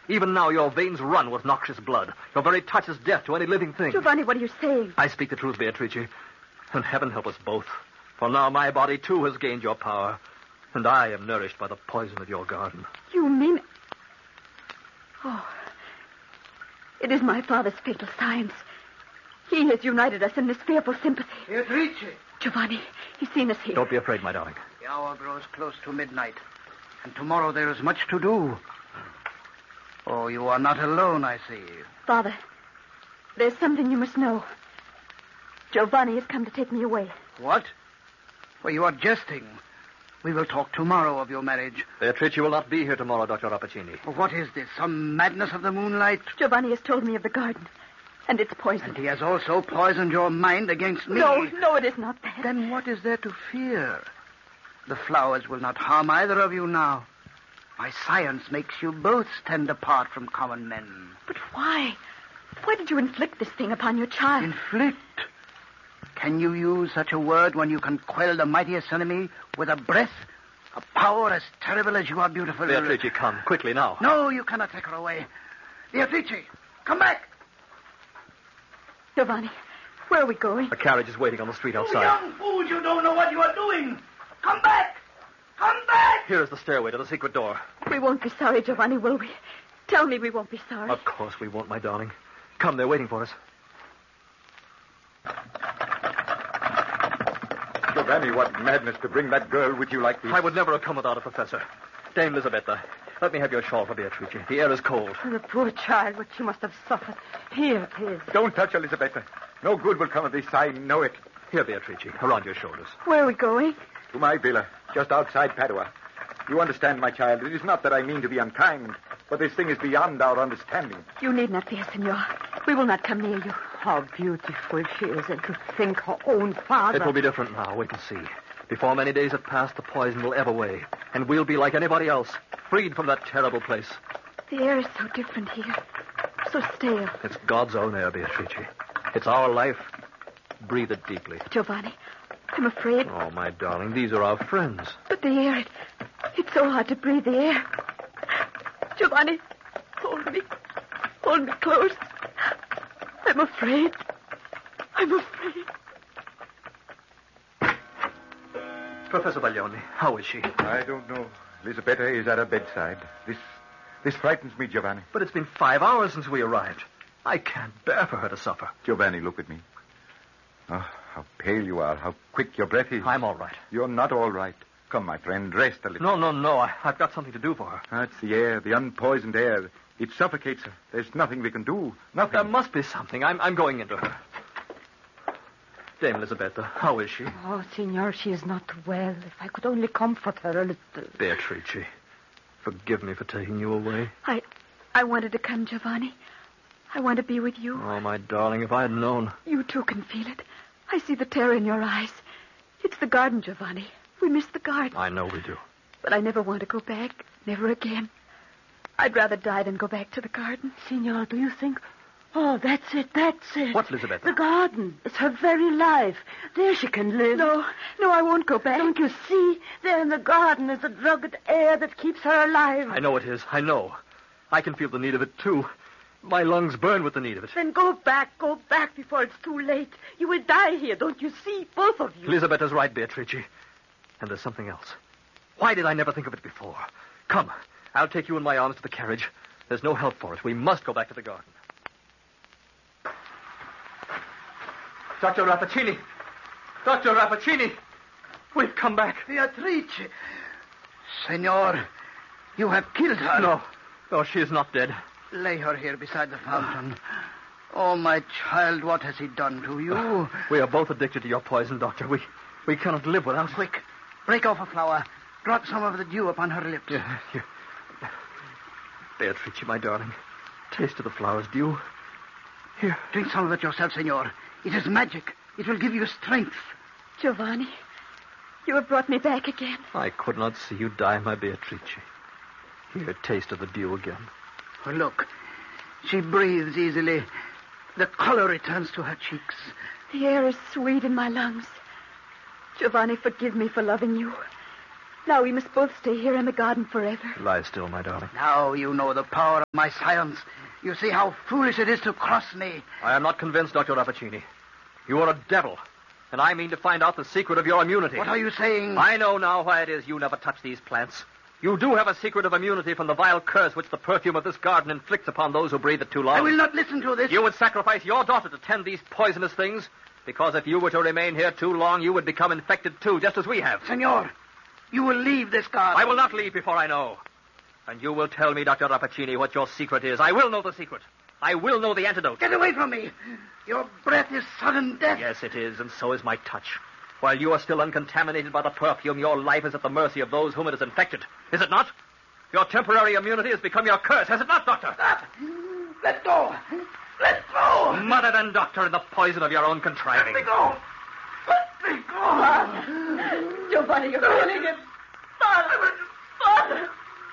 Even now, your veins run with noxious blood. Your very touch is death to any living thing. Giovanni, what are you saying? I speak the truth, Beatrice. And heaven help us both. For now my body, too, has gained your power. And I am nourished by the poison of your garden. You mean... Oh, it is my father's fatal science. He has united us in this fearful sympathy. Beatrice! Giovanni, he's seen us here. Don't be afraid, my darling. The hour grows close to midnight. And tomorrow there is much to do. Oh, you are not alone, I see. Father, there's something you must know. Giovanni has come to take me away. What? Well, you are jesting. We will talk tomorrow of your marriage. Beatrice will not be here tomorrow, Dr. Rappaccini. Well, what is this? Some madness of the moonlight? Giovanni has told me of the garden. And it's poison. And he has also poisoned your mind against me. No, it is not that. Then what is there to fear? The flowers will not harm either of you now. My science makes you both stand apart from common men. But why? Why did you inflict this thing upon your child? Inflict? Can you use such a word when you can quell the mightiest enemy with a breath? A power as terrible as you are beautiful. Beatrice, come, quickly now. No, you cannot take her away. Beatrice, come back! Giovanni, where are we going? A carriage is waiting on the street outside. You young fools, you don't know what you are doing! Come back! Come back! Here is the stairway to the secret door. We won't be sorry, Giovanni, will we? Tell me we won't be sorry. Of course we won't, my darling. Come, they're waiting for us. Giovanni, what madness to bring that girl with you like this. I would never have come without her, Professor. Dame Lisabetta, let me have your shawl for Beatrice. The air is cold. The poor child, what she must have suffered. Here it is. Don't touch her, Lisabetta. No good will come of this. I know it. Here, Beatrice, around your shoulders. Where are we going? To my villa, just outside Padua. You understand, my child, it is not that I mean to be unkind, but this thing is beyond our understanding. You need not fear, senor. We will not come near you. How beautiful she is, and to think her own father... It will be different now. Wait and see. Before many days have passed, the poison will ebb away, and we'll be like anybody else, freed from that terrible place. The air is so different here. So stale. It's God's own air, Beatrice. It's our life. Breathe it deeply. Giovanni, I'm afraid... Oh, my darling, these are our friends. But the air, it's so hard to breathe the air. Giovanni, hold me. Hold me close. I'm afraid. I'm afraid. Professor Baglioni, how is she? I don't know. Lisabetta is at her bedside. This frightens me, Giovanni. But it's been 5 hours since we arrived. I can't bear for her to suffer. Giovanni, look at me. Oh, how pale you are. How quick your breath is. I'm all right. You're not all right. Come, my friend, rest a little. No. I've got something to do for her. That's the air, the unpoisoned air. It suffocates her. There's nothing we can do. Nothing. There must be something. I'm going into her. Dame Lisabetta, how is she? Oh, Signor, she is not well. If I could only comfort her a little. Beatrice, forgive me for taking you away. I wanted to come, Giovanni. I want to be with you. Oh, my darling, if I had known. You too can feel it. I see the terror in your eyes. It's the garden, Giovanni. We miss the garden. I know we do. But I never want to go back. Never again. I'd rather die than go back to the garden. Signor, do you think... Oh, that's it. What, Lisabetta? The garden. It's her very life. There she can live. No, I won't go back. Don't you see? There in the garden is the drugged air that keeps her alive. I know it is. I know. I can feel the need of it, too. My lungs burn with the need of it. Then go back before it's too late. You will die here, don't you see? Both of you. Lisabetta's right, Beatrice. And there's something else. Why did I never think of it before? Come, I'll take you in my arms to the carriage. There's no help for it. We must go back to the garden. Dr. Rappaccini! Dr. Rappaccini! We've come back. Beatrice! Senor, you have killed her. No, she is not dead. Lay her here beside the fountain. Oh, my child, what has he done to you? We are both addicted to your poison, Doctor. We cannot live without it. Quick, break off a flower. Drop some of the dew upon her lips. Yeah. Beatrice, my darling, taste of the flower's dew. Here. Drink some of it yourself, senor. It is magic. It will give you strength. Giovanni, you have brought me back again. I could not see you die, my Beatrice. Here, taste of the dew again. Oh, look, she breathes easily. The color returns to her cheeks. The air is sweet in my lungs. Giovanni, forgive me for loving you. Now we must both stay here in the garden forever. Lie still, my darling. Now you know the power of my science. You see how foolish it is to cross me. I am not convinced, Dr. Rappaccini. You are a devil, and I mean to find out the secret of your immunity. What are you saying? I know now why it is you never touch these plants. You do have a secret of immunity from the vile curse which the perfume of this garden inflicts upon those who breathe it too long. I will not listen to this. You would sacrifice your daughter to tend these poisonous things, because if you were to remain here too long, you would become infected too, just as we have. Senor, you will leave this garden. I will not leave before I know. And you will tell me, Dr. Rappaccini, what your secret is. I will know the secret. I will know the antidote. Get away from me. Your breath is sudden death. Yes, it is, and so is my touch. While you are still uncontaminated by the perfume, your life is at the mercy of those whom it has infected. Is it not? Your temporary immunity has become your curse, has it not, Doctor? Stop. Let go. Let go. Mother and Doctor, in the poison of your own contriving. Let me go. Let me go. Giovanni, you're killing him. Father! Father!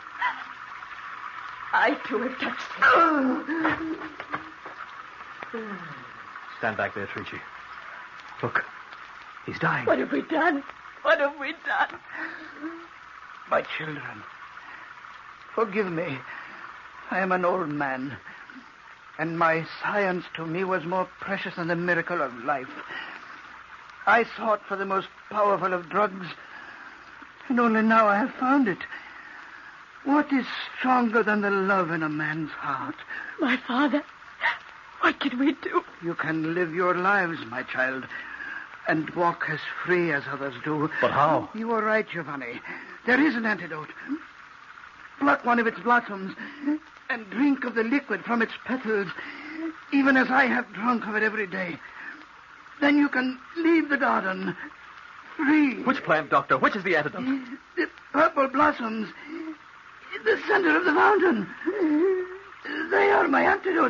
I, too, have touched him. Stand back there, Trici. Look. He's dying. What have we done? What have we done? My children, forgive me. I am an old man, and my science to me was more precious than the miracle of life. I sought for the most powerful of drugs, and only now I have found it. What is stronger than the love in a man's heart? My father, what can we do? You can live your lives, my child, and walk as free as others do. But how? You are right, Giovanni. There is an antidote. Pluck one of its blossoms and drink of the liquid from its petals, even as I have drunk of it every day. Then you can leave the garden free. Which plant, Doctor? Which is the antidote? The purple blossoms in the center of the fountain. They are my antidote.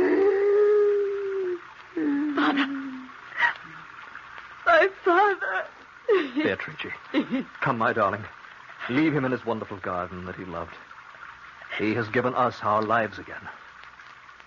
Father. My father. Beatrice, come, my darling. Leave him in his wonderful garden that he loved. He has given us our lives again.